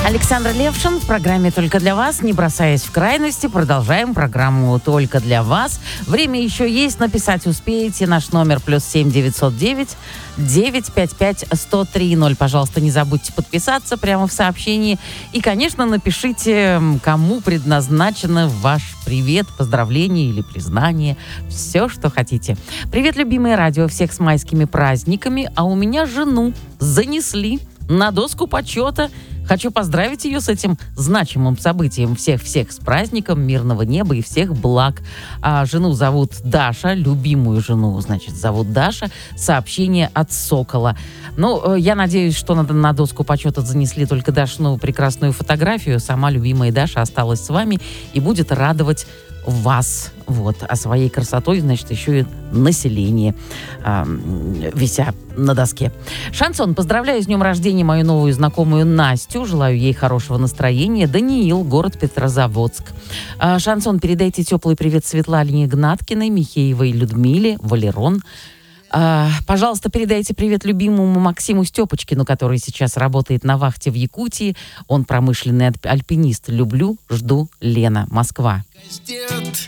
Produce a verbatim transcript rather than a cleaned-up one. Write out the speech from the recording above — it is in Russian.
Александр Левшин в программе «Только для вас». Не бросаясь в крайности, продолжаем программу «Только для вас». Время еще есть, написать успеете. Наш номер плюс семь девятьсот девять девятьсот пятьдесят пять сто три ноль. Пожалуйста, не забудьте подписаться прямо в сообщении. И, конечно, напишите, кому предназначено ваш привет, поздравление или признание. Все, что хотите. Привет, любимое радио. Всех с майскими праздниками. А у меня жену занесли на доску почета. Хочу поздравить ее с этим значимым событием. Всех-всех с праздником, мирного неба и всех благ. А жену зовут Даша, любимую жену, значит, зовут Даша. Сообщение от Сокола. Ну, я надеюсь, что на, на доску почета занесли только Дашину прекрасную фотографию. Сама любимая Даша осталась с вами и будет радовать вас, вот, а своей красотой, значит, еще и население, э, вися на доске. Шансон. Поздравляю с днем рождения мою новую знакомую Настю. Желаю ей хорошего настроения. Даниил, город Петрозаводск. Э, Шансон. Передайте теплый привет Светлане Игнаткиной, Михеевой Людмиле, Валерон. Uh, пожалуйста, передайте привет любимому Максиму Степочкину, который сейчас работает на вахте в Якутии. Он промышленный альпинист. Люблю, жду, Лена, Москва.